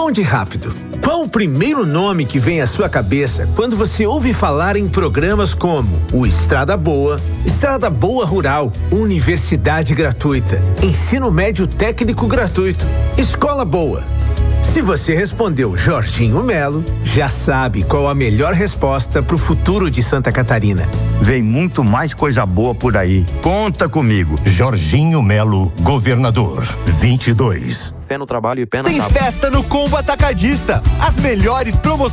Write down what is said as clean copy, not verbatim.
Responde rápido. Qual o primeiro nome que vem à sua cabeça quando você ouve falar em programas como o Estrada Boa, Estrada Boa Rural, Universidade Gratuita, Ensino Médio Técnico Gratuito, Escola Boa? Se você respondeu Jorginho Melo, já sabe qual a melhor resposta para o futuro de Santa Catarina. Vem muito mais coisa boa por aí. Conta comigo. Jorginho Melo, governador. 22. Fé no trabalho e pé na Tem festa no Combo Atacadista. As melhores promoções